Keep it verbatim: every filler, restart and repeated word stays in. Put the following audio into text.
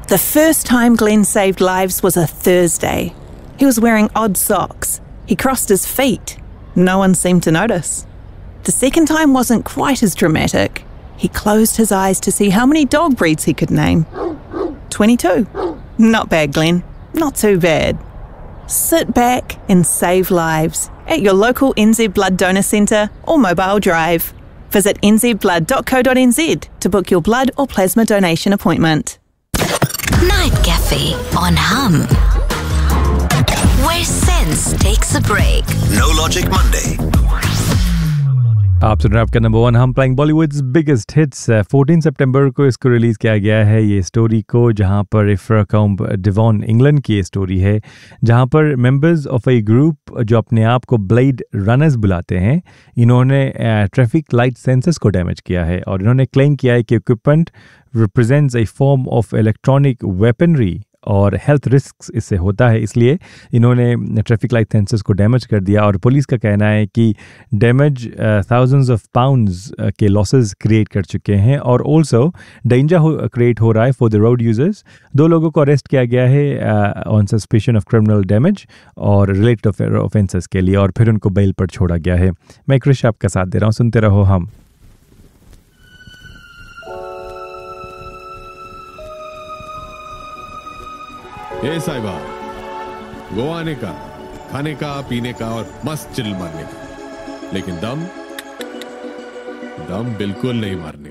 The first time Glenn saved lives was a Thursday. He was wearing odd socks. He crossed his feet. No one seemed to notice. The second time wasn't quite as dramatic. He closed his eyes to see how many dog breeds he could name. twenty-two. Not bad, Glenn. Not too bad. Sit back and save lives at your local N Z Blood Donor Centre or mobile drive. Visit n z blood dot co dot n z to book your blood or plasma donation appointment. Night Cafe on Hum, where sense takes a break. No Logic Monday. आप सुन रहे हैं आपका number one हम playing Bollywoods biggest hits. चौदह सितंबर को इसको release किया गया है ये स्टोरी को, जहां पर इफ्राकॉम्ब डिवॉन इंग्लैंड की ये स्टोरी है, जहां पर मेंबर्स ऑफ ए ग्रुप जो अपने आप को ब्लेड रनर्स बुलाते हैं, इन्होंने ट्रैफिक लाइट सेंसर्स को डैमेज किया है और इन्होंने क्लेम किया है कि equipment represents A form of electronic weaponry और हेल्थ रिस्क इससे होता है, इसलिए इन्होंने ट्रैफिक लाइट सेंसर्स को डैमेज कर दिया। और पुलिस का कहना है कि डैमेज थाउजेंड्स ऑफ पाउंड्स के लॉसेस क्रिएट कर चुके हैं और ऑल्सो डेंजर क्रिएट हो रहा है फॉर द रोड यूजर्स। दो लोगों को अरेस्ट किया गया है on suspicion of criminal damage और रिलेटेड ऑफेंसेस के लिए, और फिर उनको बेल पर छोड़ा गया है। मैं क्रिश आपका साथ दे रहा हूँ, सुनते रहो हम। ए साहिबा, गोवा आने का, खाने का, पीने का और मस्त चिल मारने का, लेकिन दम दम बिल्कुल नहीं मारने